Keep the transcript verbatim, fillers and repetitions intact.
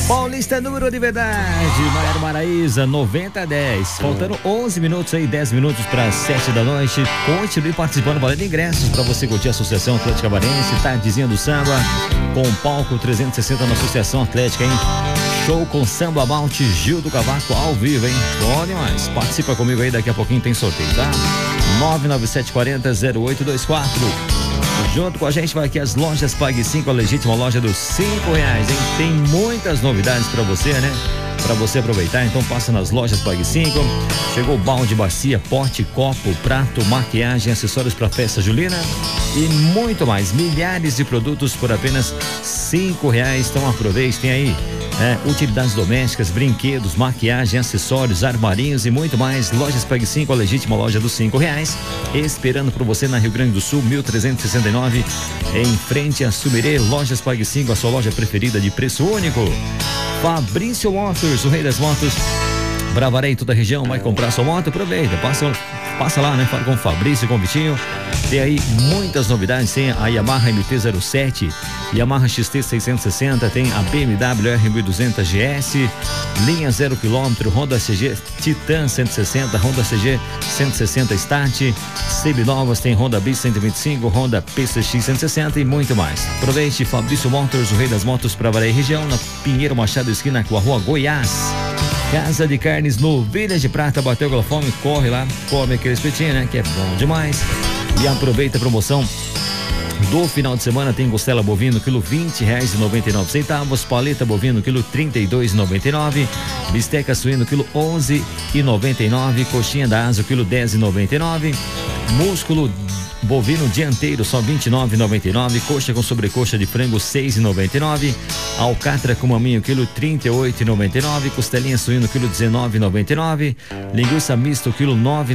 Paulista, número de verdade, Maiara Maraíza, noventa a dez. Faltando onze minutos aí, dez minutos para sete da noite. Continue participando, valendo ingressos para você curtir a Associação Atlética Varense, Tardezinha do Samba, com palco trezentos e sessenta na Associação Atlética, hein? Show com Samba Malte, Gil do Cavaco ao vivo, hein? Bom demais. Participa comigo aí, daqui a pouquinho tem sorteio, tá? nove nove sete quatro zero zero oito dois quatro. Junto com a gente vai aqui as lojas Pague cinco, a legítima loja dos cinco reais, hein? Tem muitas novidades pra você, né? Pra você aproveitar, então passa nas lojas Pague cinco. Chegou balde, bacia, pote, copo, prato, maquiagem, acessórios pra festa julina e muito mais. Milhares de produtos por apenas cinco reais. Então aproveitem aí. É, utilidades domésticas, brinquedos, maquiagem, acessórios, armarinhos e muito mais. Lojas Pague cinco, a legítima loja dos cinco reais, esperando por você na Rio Grande do Sul, mil trezentos e sessenta e nove, em frente a Sumirê. Lojas Pague cinco, a sua loja preferida de preço único. Fabrício Motors, o rei das motos, Bravarei, toda a região, vai comprar sua moto, aproveita, passa, passa lá, né? Fala com o Fabrício, com o Vitinho. Tem aí muitas novidades, tem a Yamaha M T zero sete, Yamaha X T seiscentos e sessenta, tem a B M W R mil e duzentos G S, linha zero quilômetro, Honda C G Titan cento e sessenta, Honda C G cento e sessenta Start, seminovas, tem Honda Bis cento e vinte e cinco, Honda P C X cento e sessenta e muito mais. Aproveite, Fabrício Motors, o rei das motos, para Bravarei região, na Pinheiro Machado, esquina com a rua Goiás. Casa de Carnes no Vilhas de Prata, bateu aquela fome, corre lá, come aquele espetinho, né? Que é bom demais. E aproveita a promoção do final de semana, tem costela bovino, quilo vinte reais e noventa e nove centavos, paleta bovino, quilo trinta e dois e noventa e nove, bisteca suíno, quilo onze e noventa e nove, coxinha da asa, quilo dez e noventa e nove, músculo bovino dianteiro, só vinte e nove e noventa e nove, coxa com sobrecoxa de frango, seis e noventa e nove, alcatra com maminho, quilo trinta e oito e noventa e nove, costelinha suíno, quilo dezenove e noventa e nove, linguiça misto, quilo nove